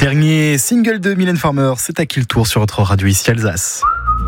Dernier single de Mylène Farmer, c'est à qui le tour sur votre radio ici Alsace.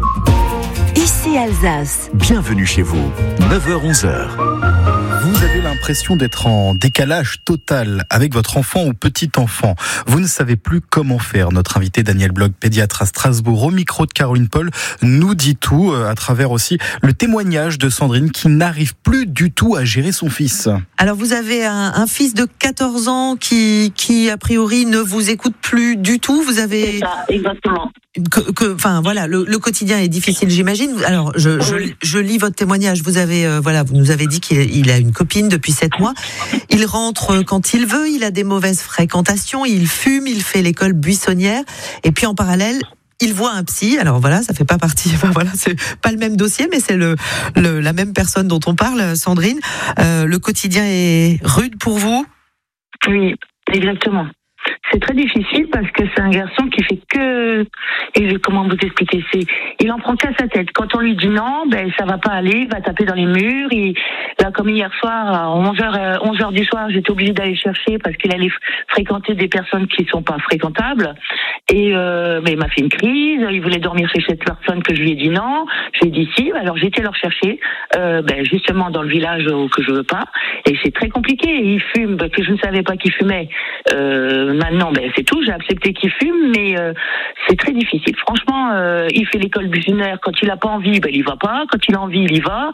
Ici Alsace. Bienvenue chez vous, 9h-11h. Vous avez l'impression d'être en décalage total avec votre enfant ou petit-enfant. Vous ne savez plus comment faire. Notre invité Daniel Bloch, pédiatre à Strasbourg, au micro de Caroline Paul, nous dit tout à travers aussi le témoignage de Sandrine qui n'arrive plus du tout à gérer son fils. Alors vous avez un fils de 14 ans qui a priori ne vous écoute plus du tout. Vous avez... C'est ça, exactement. Enfin voilà, le quotidien est difficile, j'imagine. Alors je lis votre témoignage. Vous avez vous nous avez dit qu'il a une copine depuis 7 mois. Il rentre quand il veut, il a des mauvaises fréquentations, il fume, il fait l'école buissonnière et puis en parallèle, il voit un psy. Alors voilà, ça fait pas partie. Enfin voilà, c'est pas le même dossier, mais c'est la même personne dont on parle, Sandrine. Le quotidien est rude pour vous? Oui, exactement. C'est très difficile parce que c'est un garçon qui fait que, comment vous expliquer, il en prend qu'à sa tête. Quand on lui dit non, ça va pas aller, il va taper dans les murs. Là, comme hier soir, à 11h du soir, j'étais obligée d'aller chercher parce qu'il allait fréquenter des personnes qui sont pas fréquentables. Et, mais il m'a fait une crise, il voulait dormir chez cette personne que je lui ai dit non. Je lui ai dit si, alors j'étais leur chercher, justement dans le village que je veux pas. Et c'est très compliqué. Il fume, que je ne savais pas qu'il fumait. Maintenant, c'est tout, j'ai accepté qu'il fume, mais c'est très difficile. Franchement, il fait l'école buissonnière, quand il a pas envie, il y va pas. Quand il a envie, il y va.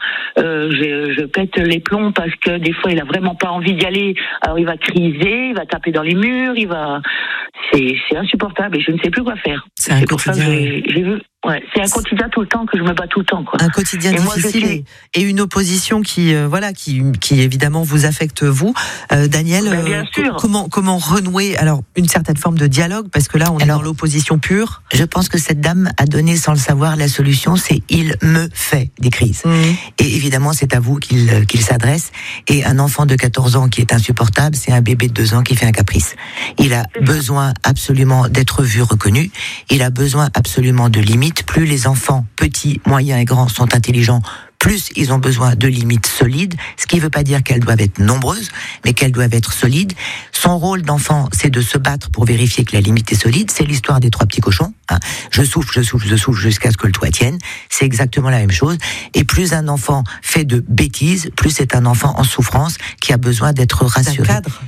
Je pète les plombs parce que des fois, il a vraiment pas envie d'y aller. Alors, il va criser, il va taper dans les murs, c'est insupportable et je ne sais plus quoi faire. C'est pour ça que j'ai vu. Ouais, c'est un quotidien tout le temps que je me bats tout le temps, quoi. Un quotidien difficile et une opposition qui évidemment vous affecte vous, Daniel. Bien sûr. Comment renouer alors une certaine forme de dialogue parce que là on est dans l'opposition pure. Je pense que cette dame a donné sans le savoir la solution, c'est il me fait des crises. Et évidemment c'est à vous qu'il s'adresse. Et un enfant de 14 ans qui est insupportable, c'est un bébé de 2 ans qui fait un caprice. Il a besoin absolument d'être vu, reconnu. Il a besoin absolument de limites. Plus les enfants, petits, moyens et grands, sont intelligents, plus ils ont besoin de limites solides, ce qui ne veut pas dire qu'elles doivent être nombreuses, mais qu'elles doivent être solides. Son rôle d'enfant, c'est de se battre pour vérifier que la limite est solide. C'est l'histoire des 3 petits cochons. Je souffle jusqu'à ce que le toit tienne. C'est exactement la même chose. Et plus un enfant fait de bêtises, plus c'est un enfant en souffrance qui a besoin d'être rassuré.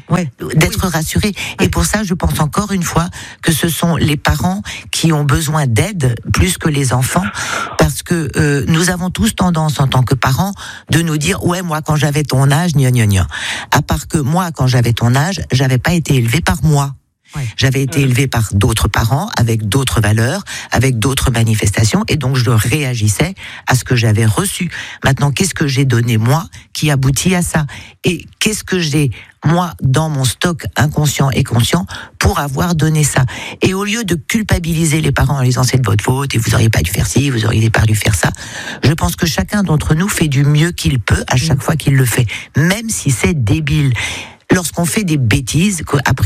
Rassuré. Et pour ça, je pense encore une fois que ce sont les parents qui ont besoin d'aide plus que les enfants, parce que nous avons tous tendance en tant que parents de nous dire ouais, moi quand j'avais ton âge, gna. À part que moi quand j'avais ton âge, j'avais pas été élevé par moi. J'avais été élevé par d'autres parents, avec d'autres valeurs, avec d'autres manifestations, et donc je réagissais à ce que j'avais reçu. Maintenant, qu'est-ce que j'ai donné moi qui aboutit à ça? Et qu'est-ce que j'ai moi dans mon stock inconscient et conscient pour avoir donné ça? Et au lieu de culpabiliser les parents en disant c'est de votre faute et vous auriez pas dû faire ci, vous auriez pas dû faire ça, je pense que chacun d'entre nous fait du mieux qu'il peut à chaque fois qu'il le fait, même si c'est débile. Lorsqu'on fait des bêtises,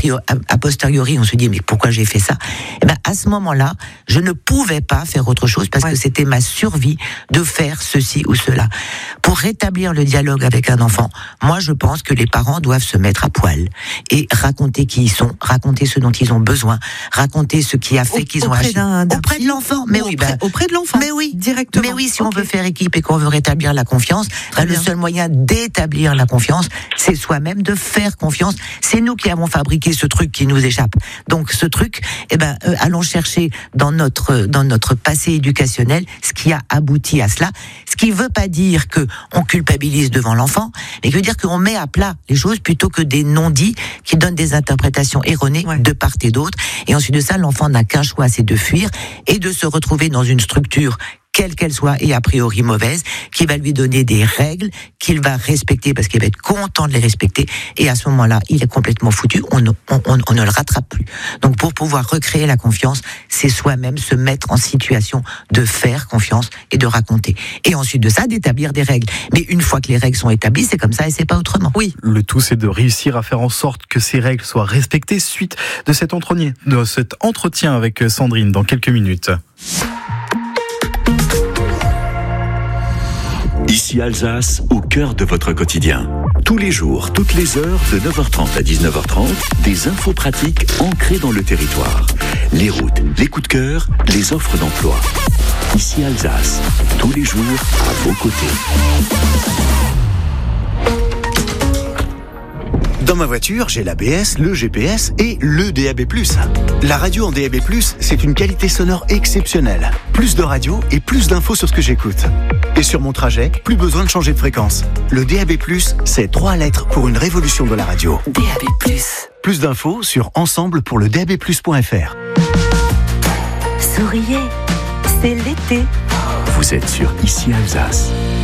a posteriori, on se dit mais pourquoi j'ai fait ça? À ce moment-là, je ne pouvais pas faire autre chose parce que c'était ma survie de faire ceci ou cela. Pour rétablir le dialogue avec un enfant, moi je pense que les parents doivent se mettre à poil et raconter qui ils sont, raconter ce dont ils ont besoin, raconter ce qui a fait qu'ils ont agi. Auprès de l'enfant. Mais auprès de l'enfant. Mais oui, directement. Mais oui, si on veut faire équipe et qu'on veut rétablir la confiance, le seul moyen d'établir la confiance, c'est soi-même de faire confiance. C'est nous qui avons fabriqué ce truc qui nous échappe. Donc ce truc, allons chercher dans notre passé éducationnel ce qui a abouti à cela. Ce qui veut pas dire que on culpabilise devant l'enfant, mais qui veut dire qu'on met à plat les choses plutôt que des non-dits qui donnent des interprétations erronées de part et d'autre. Et ensuite de ça, l'enfant n'a qu'un choix, c'est de fuir et de se retrouver dans une structure quelle qu'elle soit, et a priori mauvaise, qui va lui donner des règles qu'il va respecter parce qu'il va être content de les respecter, et à ce moment-là, il est complètement foutu, on ne le rattrape plus. Donc pour pouvoir recréer la confiance, c'est soi-même se mettre en situation de faire confiance et de raconter. Et ensuite de ça, d'établir des règles. Mais une fois que les règles sont établies, c'est comme ça et c'est pas autrement. Oui. Le tout, c'est de réussir à faire en sorte que ces règles soient respectées suite de cet entretien avec Sandrine dans quelques minutes. Ici Alsace, au cœur de votre quotidien. Tous les jours, toutes les heures, de 9h30 à 19h30, des infos pratiques ancrées dans le territoire. Les routes, les coups de cœur, les offres d'emploi. Ici Alsace, tous les jours, à vos côtés. Dans ma voiture, j'ai l'ABS, le GPS et le DAB+. La radio en DAB+, c'est une qualité sonore exceptionnelle. Plus de radio et plus d'infos sur ce que j'écoute. Et sur mon trajet, plus besoin de changer de fréquence. Le DAB+, c'est 3 lettres pour une révolution de la radio. DAB+. Plus d'infos sur ensemble pour le dabplus.fr. Souriez, c'est l'été. Vous êtes sur Ici Alsace.